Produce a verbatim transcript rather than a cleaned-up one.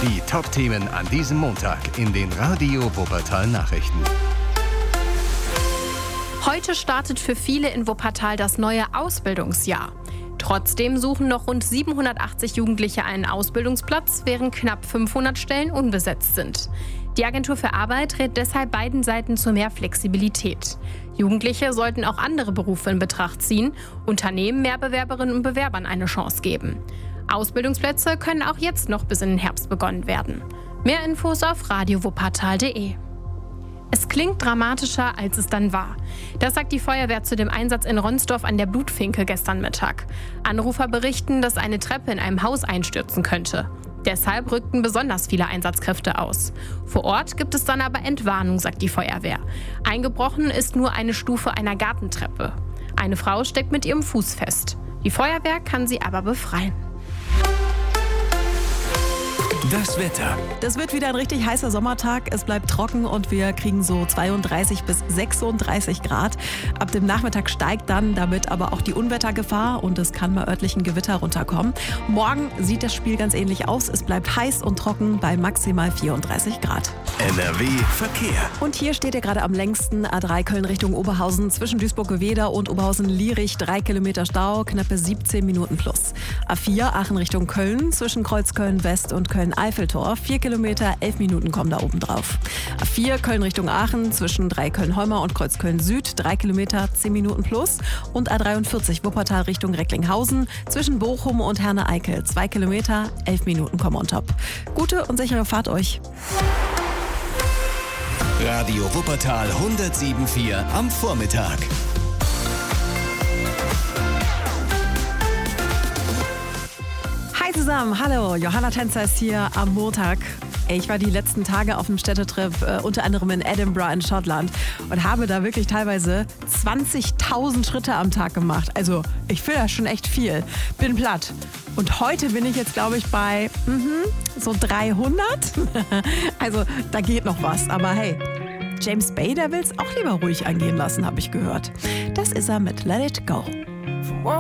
Die Top-Themen an diesem Montag in den Radio Wuppertal Nachrichten. Heute startet für viele in Wuppertal das neue Ausbildungsjahr. Trotzdem suchen noch rund siebenhundertachtzig Jugendliche einen Ausbildungsplatz, während knapp fünfhundert Stellen unbesetzt sind. Die Agentur für Arbeit rät deshalb beiden Seiten zu mehr Flexibilität. Jugendliche sollten auch andere Berufe in Betracht ziehen, Unternehmen mehr Bewerberinnen und Bewerbern eine Chance geben. Ausbildungsplätze können auch jetzt noch bis in den Herbst begonnen werden. Mehr Infos auf radio wuppertal punkt de. Es klingt dramatischer, als es dann war. Das sagt die Feuerwehr zu dem Einsatz in Ronsdorf an der Blutfinke gestern Mittag. Anrufer berichten, dass eine Treppe in einem Haus einstürzen könnte. Deshalb rückten besonders viele Einsatzkräfte aus. Vor Ort gibt es dann aber Entwarnung, sagt die Feuerwehr. Eingebrochen ist nur eine Stufe einer Gartentreppe. Eine Frau steckt mit ihrem Fuß fest. Die Feuerwehr kann sie aber befreien. Das Wetter. Das wird wieder ein richtig heißer Sommertag. Es bleibt trocken und wir kriegen so zweiunddreißig bis sechsunddreißig Grad. Ab dem Nachmittag steigt dann damit aber auch die Unwettergefahr und es kann mal örtlich ein Gewitter runterkommen. Morgen sieht das Spiel ganz ähnlich aus. Es bleibt heiß und trocken bei maximal vierunddreißig Grad. N R W Verkehr. Und hier steht ihr gerade am längsten A drei Köln Richtung Oberhausen zwischen Duisburg-Geweder und Oberhausen-Lierich. Drei Kilometer Stau, knappe siebzehn Minuten plus. A vier Aachen Richtung Köln zwischen Kreuzköln West und Köln Eiffeltor. Vier Kilometer, elf Minuten kommen da oben drauf. A vier Köln Richtung Aachen zwischen Dreiköln-Holmer und Kreuzköln Süd. Drei Kilometer, zehn Minuten plus. Und A dreiundvierzig Wuppertal Richtung Recklinghausen zwischen Bochum und Herne-Eickel. Zwei Kilometer, elf Minuten kommen on top. Gute und sichere Fahrt euch. Radio Wuppertal hundertsieben Komma vier am Vormittag. Hi zusammen, hallo, Johanna Tänzer ist hier am Montag. Ich war die letzten Tage auf einem Städtetrip, äh, unter anderem in Edinburgh in Schottland und habe da wirklich teilweise zwanzigtausend Schritte am Tag gemacht. Also ich finde das schon echt viel. Bin platt. Und heute bin ich jetzt, glaube ich, bei mhm, so dreihundert. Also da geht noch was. Aber hey, James Bay, der will es auch lieber ruhig angehen lassen, habe ich gehört. Das ist er mit Let It Go.